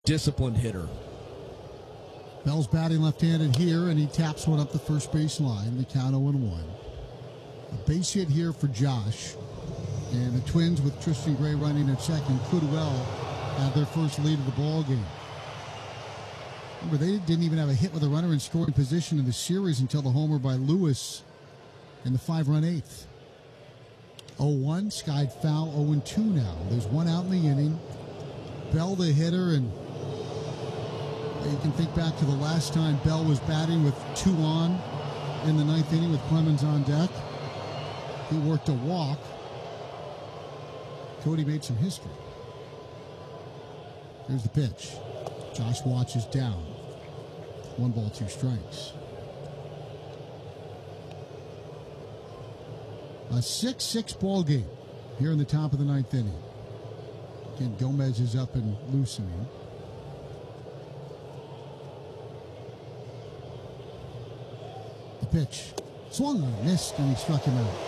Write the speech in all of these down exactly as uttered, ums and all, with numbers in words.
disciplined hitter. Bell's batting left-handed here, and he taps one up the first base line. The count oh and one. A base hit here for Josh. And the Twins, with Tristan Gray running at second, could well have their first lead of the ball game. Remember, they didn't even have a hit with a runner in scoring position in the series until the homer by Lewis in the five-run eighth. oh one, skied foul, oh and two now. There's one out in the inning. Bell the hitter, and you can think back to the last time Bell was batting with two on in the ninth inning with Clemens on deck. He worked a walk. Cody made some history. Here's the pitch. Josh watches down. One ball, two strikes. A six six ball game here in the top of the ninth inning. Again, Gomez is up and loosening. The pitch. Swung on, missed, and he struck him out.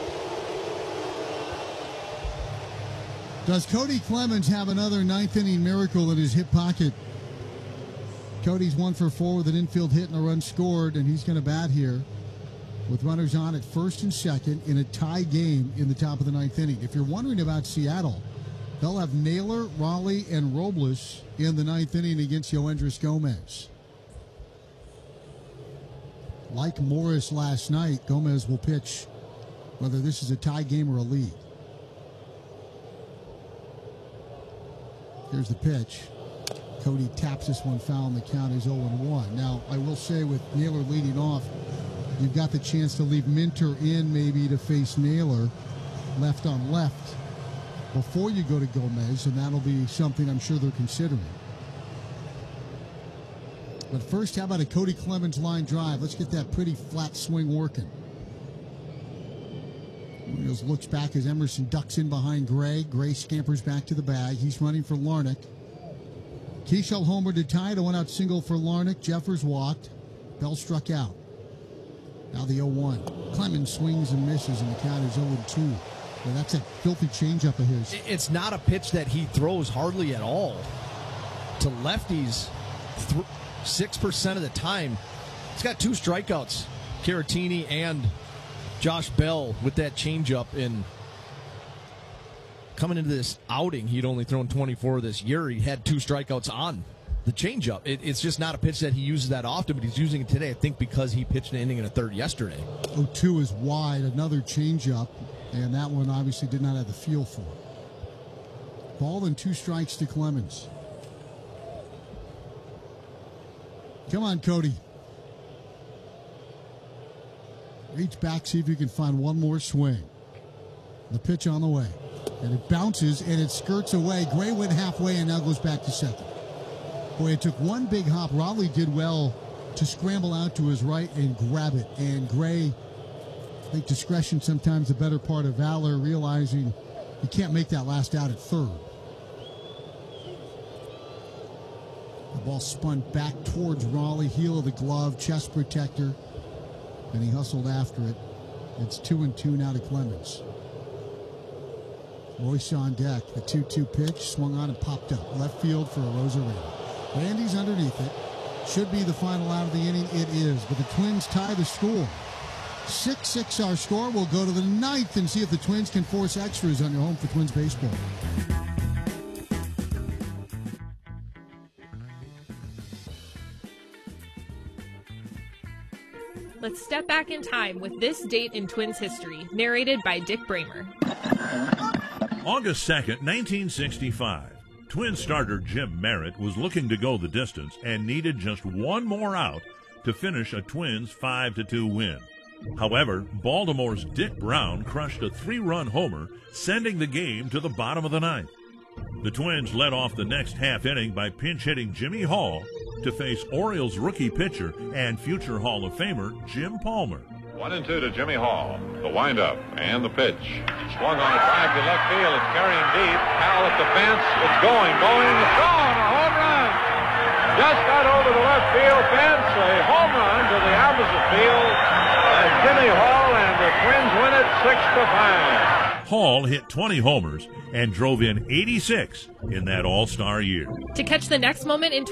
Does Cody Clemens have another ninth inning miracle in his hip pocket? Cody's one for four with an infield hit and a run scored, and he's going to bat here with runners on at first and second in a tie game in the top of the ninth inning. If you're wondering about Seattle, they'll have Naylor, Raleigh, and Robles in the ninth inning against Yoendris Gomez. Like Morris last night, Gomez will pitch whether this is a tie game or a lead. Here's the pitch. Cody taps this one foul, and the count is oh and one. Now, I will say with Naylor leading off, you've got the chance to leave Minter in maybe to face Naylor left on left before you go to Gomez, and that'll be something I'm sure they're considering. But first, how about a Cody Clemens line drive? Let's get that pretty flat swing working. Williams looks back as Emerson ducks in behind Gray. Gray scampers back to the bag. He's running for Larnach. Keishel homered to tie. A one-out single for Larnach. Jeffers walked. Bell struck out. Now the oh one. Clemens swings and misses, and the count is oh and two. Well, that's a filthy changeup of his. It's not a pitch that he throws hardly at all. To lefties, th- six percent of the time. He's got two strikeouts, Caratini and Josh Bell, with that changeup. In coming into this outing, he'd only thrown twenty-four this year. He had two strikeouts on the changeup. It, it's just not a pitch that he uses that often, but he's using it today, I think, because he pitched an inning and a third yesterday. oh two is wide, another changeup, and that one obviously did not have the feel for it. Ball and two strikes to Clemens. Come on, Cody. Reach back, see if you can find one more swing. The pitch on the way. And it bounces, and it skirts away. Gray went halfway and now goes back to second. Boy, it took one big hop. Raleigh did well to scramble out to his right and grab it. And Gray, I think discretion sometimes the better part of valor, realizing you can't make that last out at third. The ball spun back towards Raleigh, heel of the glove, chest protector. And he hustled after it. It's two and two now to Clemens. Royce on deck. The two two pitch swung on and popped up. Left field for a Rosarena. Randy's underneath it. Should be the final out of the inning. It is. But the Twins tie the score. six six our score. We'll go to the ninth and see if the Twins can force extras on your home for Twins baseball. Let's step back in time with this date in Twins history, narrated by Dick Bramer. August second, nineteen sixty-five. Twins starter Jim Merritt was looking to go the distance and needed just one more out to finish a Twins five to two win. However, Baltimore's Dick Brown crushed a three-run homer, sending the game to the bottom of the ninth. The Twins led off the next half inning by pinch-hitting Jimmy Hall to face Orioles rookie pitcher and future Hall of Famer Jim Palmer. One and two to Jimmy Hall. The windup and the pitch. Swung on a drive to left field. It's carrying deep. Powell at the fence. It's going, going, it's gone. A home run. Just got over the left field fence. A home run to the opposite field. And Jimmy Hall, and the Twins win it six to five. Hall hit twenty homers and drove in eighty-six in that All-Star year. To catch the next moment in